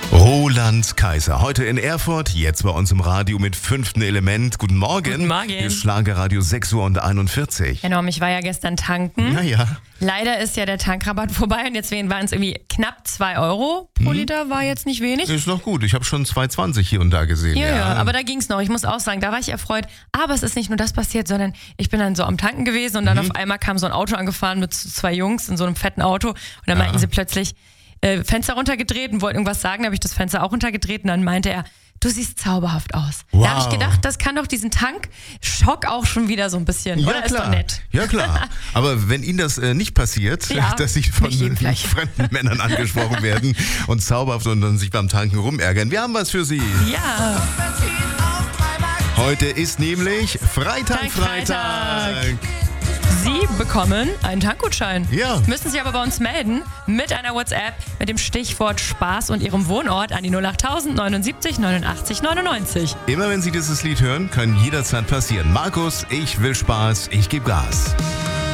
Roland Kaiser, heute in Erfurt, jetzt bei uns im Radio mit 5. Element. Guten Morgen. Guten Morgen. Hier ist Schlagerradio 6:41 Uhr. Enorm, ich war ja gestern tanken. Naja. Leider ist ja der Tankrabatt vorbei und jetzt waren es irgendwie knapp 2 Euro pro Liter, war jetzt nicht wenig. Ist noch gut, ich habe schon 2,20 hier und da gesehen. Ja, aber da ging es noch. Ich muss auch sagen, da war ich erfreut. Aber es ist nicht nur das passiert, sondern ich bin dann so am Tanken gewesen und dann auf einmal kam so ein Auto angefahren mit 2 Jungs in so einem fetten Auto und dann meinten sie plötzlich, Fenster runtergedreht und wollten irgendwas sagen, da habe ich das Fenster auch runtergedreht und dann meinte er, du siehst zauberhaft aus. Wow. Da habe ich gedacht, das kann doch diesen Tankschock auch schon wieder so ein bisschen, Ja, oder? klar. Ist doch nett. Ja, klar. Aber wenn Ihnen das nicht passiert, Ja, dass Sie von nicht jedem gleich. fremden Männern angesprochen werden und zauberhaft und dann sich beim Tanken rumärgern, wir haben was für Sie. Ja. Heute ist nämlich Freitag. Sie bekommen einen Tankgutschein. Ja. Müssen sich aber bei uns melden mit einer WhatsApp mit dem Stichwort Spaß und Ihrem Wohnort an die 08000 79 89 99. Immer wenn Sie dieses Lied hören, kann jederzeit passieren. Markus, ich will Spaß, ich gebe Gas.